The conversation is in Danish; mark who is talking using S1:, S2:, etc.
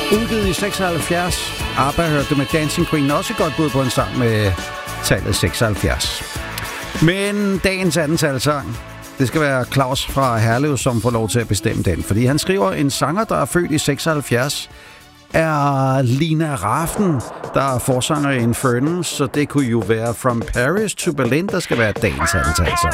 S1: Udgivet i 76. ABBA hørte med Dancing Queen også godt bud på en sang med tallet 76. Men dagens andentalsang, det skal være Claus fra Herlev, som får lov til at bestemme den. Fordi han skriver, en sanger, der er født i 76, er Lina Rafn, der er forsanger i Infernal, så det kunne jo være From Paris to Berlin, der skal være dagens andentalsang.